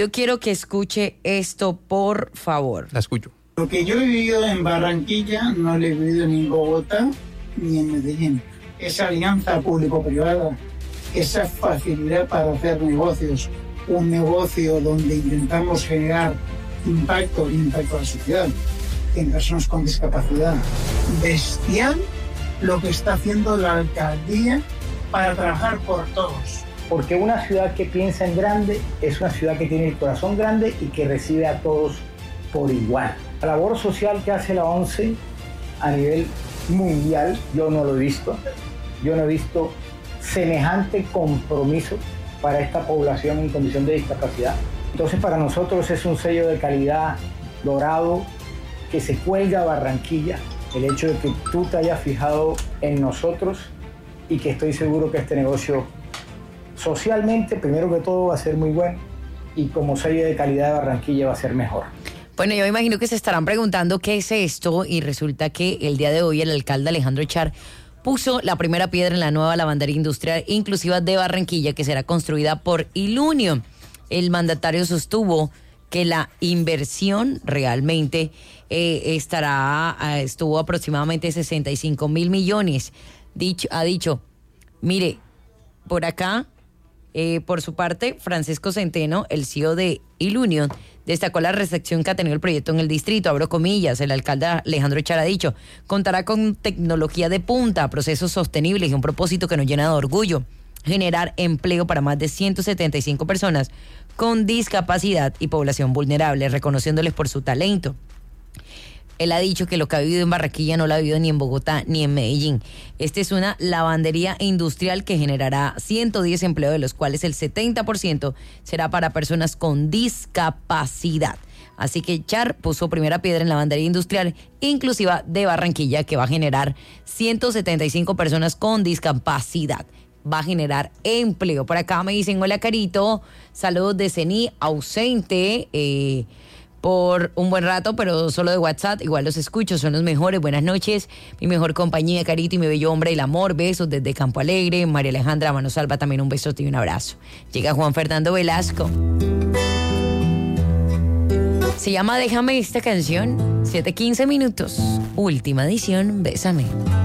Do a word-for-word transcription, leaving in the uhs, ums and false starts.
Yo quiero que escuche esto, por favor. La escucho. Lo que yo he vivido en Barranquilla no lo he vivido ni en Bogotá ni en Medellín. Esa alianza público-privada, esa facilidad para hacer negocios, un negocio donde intentamos generar impacto, impacto a la sociedad, en personas con discapacidad. Bestial lo que está haciendo la alcaldía para trabajar por todos. Porque una ciudad que piensa en grande es una ciudad que tiene el corazón grande y que recibe a todos por igual. La labor social que hace la ONCE a nivel mundial, yo no lo he visto. Yo no he visto semejante compromiso para esta población en condición de discapacidad. Entonces, para nosotros es un sello de calidad dorado que se cuelga a Barranquilla. El hecho de que tú te hayas fijado en nosotros y que estoy seguro que este negocio socialmente, primero que todo, va a ser muy bueno y como sello de calidad de Barranquilla va a ser mejor. Bueno, yo me imagino que se estarán preguntando qué es esto y resulta que el día de hoy el alcalde Alejandro Char puso la primera piedra en la nueva lavandería industrial inclusiva de Barranquilla que será construida por Ilunio. El mandatario sostuvo que la inversión realmente eh, estará, eh, estuvo aproximadamente sesenta y cinco mil millones. Dicho, ha dicho, mire, por acá, eh, por su parte, Francisco Centeno, el C E O de Ilunion, destacó la recepción que ha tenido el proyecto en el distrito. Abro comillas, el alcalde Alejandro Char ha dicho, contará con tecnología de punta, procesos sostenibles y un propósito que nos llena de orgullo, generar empleo para más de ciento setenta y cinco personas con discapacidad y población vulnerable, reconociéndoles por su talento. Él ha dicho que lo que ha vivido en Barranquilla no lo ha vivido ni en Bogotá ni en Medellín. Esta es una lavandería industrial que generará ciento diez empleos, de los cuales el setenta por ciento será para personas con discapacidad. Así que Char puso primera piedra en la lavandería industrial inclusiva de Barranquilla, que va a generar ciento setenta y cinco personas con discapacidad. Va a generar empleo. Por acá me dicen, hola Carito, saludos de Cení, ausente, eh... por un buen rato, pero solo de WhatsApp. Igual los escucho, son los mejores. Buenas noches, mi mejor compañía, Carito, y mi bello hombre, el amor. Besos desde Campo Alegre. María Alejandra Manosalva, también un besote y un abrazo. Llega Juan Fernando Velasco. Se llama Déjame esta canción. siete quince minutos. Última edición, Bésame.